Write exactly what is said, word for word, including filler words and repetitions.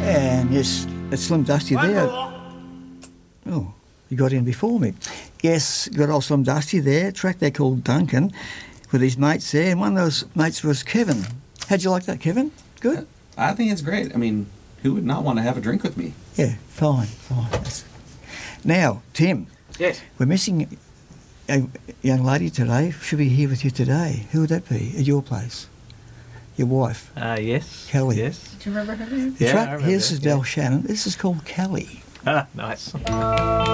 And yes, it's Slim Dusty there. Oh, you got in before me. Yes, got old Slim Dusty there. Track they called Duncan with his mates there. And one of those mates was Kevin. How'd you like that, Kevin? Good? I think it's great. I mean, who would not want to have a drink with me? Yeah, fine, fine. That's... Now, Tim. Yes. We're missing a young lady today. Should be here with you today. Who would that be at your place? Your wife? Uh, yes. Kelly. Yes. Do you remember her name? Yeah, Yeah, I right. remember Here's that, Del yeah. Shannon. This is called Kelly. Ah, nice.